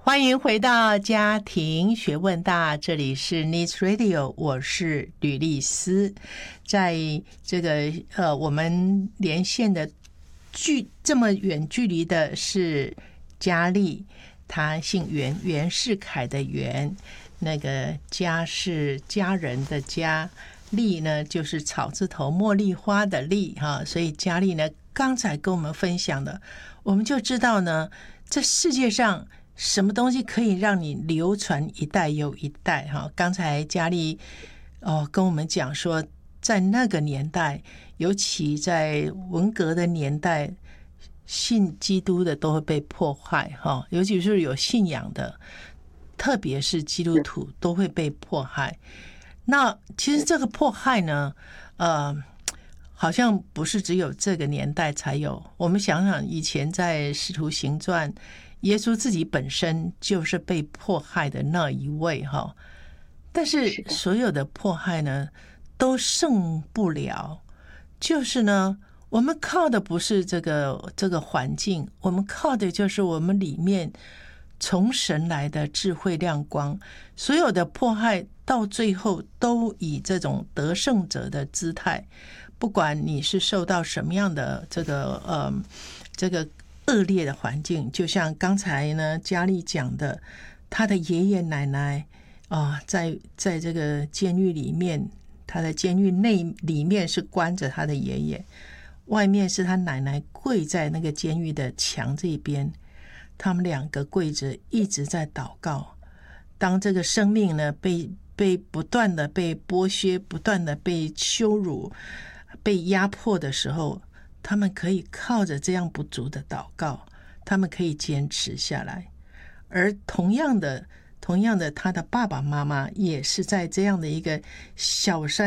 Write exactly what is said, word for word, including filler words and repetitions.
欢迎回到家庭学问大，这里是 Needs Radio， 我是吕丽丝。在这个呃，我们连线的距这么远距离的是佳丽，她姓袁，袁世凯的袁，那个家是家人的家，丽呢就是草字头茉莉花的丽哈，所以佳丽呢刚才跟我们分享的，我们就知道呢，这世界上什么东西可以让你流传一代又一代哈？刚才佳丽哦跟我们讲说，在那个年代，尤其在文革的年代，信基督的都会被迫害哈，尤其是有信仰的，特别是基督徒都会被迫害。那其实这个迫害呢，呃，好像不是只有这个年代才有。我们想想，以前在《使徒行传》。耶稣自己本身就是被迫害的那一位哈，但是所有的迫害呢都胜不了，就是呢我们靠的不是这个这个环境，我们靠的就是我们里面从神来的智慧亮光。所有的迫害到最后都以这种得胜者的姿态，不管你是受到什么样的这个呃这个恶劣的环境，就像刚才呢佳丽讲的，他的爷爷奶奶啊、呃，在在这个监狱里面，他的监狱内里面是关着他的爷爷，外面是他奶奶跪在那个监狱的墙这边，他们两个跪着一直在祷告。当这个生命呢被被不断的被剥削，不断的被羞辱，被压迫的时候，他们可以靠着这样不足的祷告，他们可以坚持下来。而同样的同样的他的爸爸妈妈也是在这样的一个小山